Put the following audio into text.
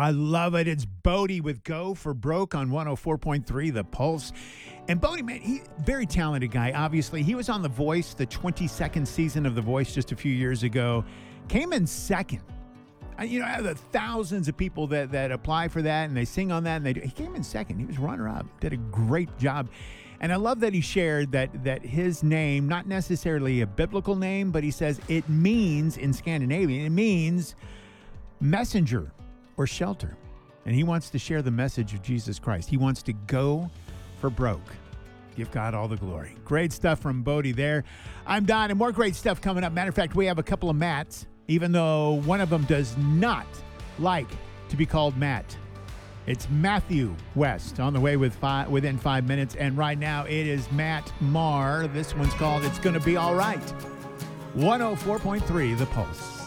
I love it. It's Bodie with Go for Broke on 104.3 The Pulse. And Bodie, man, he very talented guy, obviously. He was on The Voice, the 22nd season of The Voice just a few years ago. Came in second. Out of the thousands of people that apply for that and they sing on that, he came in second. He was runner-up. Did a great job. And I love that he shared that his name, not necessarily a biblical name, but he says it means, in Scandinavian, it means messenger or shelter. And he wants to share the message of Jesus Christ. He wants to go for broke. Give God all the glory. Great stuff from Bodie there. I'm Don, and more great stuff coming up. Matter of fact, we have a couple of Matts, even though one of them does not like to be called Matt. It's Matthew West on the way within 5 minutes. And right now it is Matt Maher. This one's called It's Gonna Be All Right. 104.3 The Pulse.